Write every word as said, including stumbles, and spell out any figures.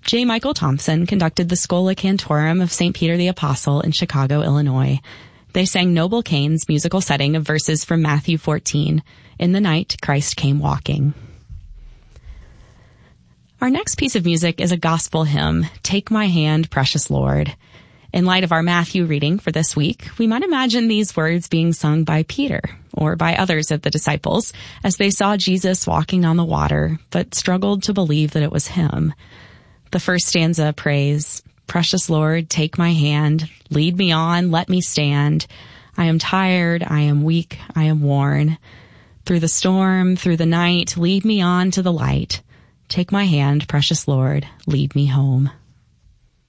J. Michael Thompson conducted the Schola Cantorum of Saint Peter the Apostle in Chicago, Illinois. They sang Noble Cain's musical setting of verses from Matthew fourteen, "In the night Christ came walking." Our next piece of music is a gospel hymn, "Take My Hand, Precious Lord." In light of our Matthew reading for this week, we might imagine these words being sung by Peter or by others of the disciples as they saw Jesus walking on the water, but struggled to believe that it was him. The first stanza prays, "Precious Lord, take my hand, lead me on, let me stand. I am tired, I am weak, I am worn. Through the storm, through the night, lead me on to the light. Take my hand, precious Lord, lead me home."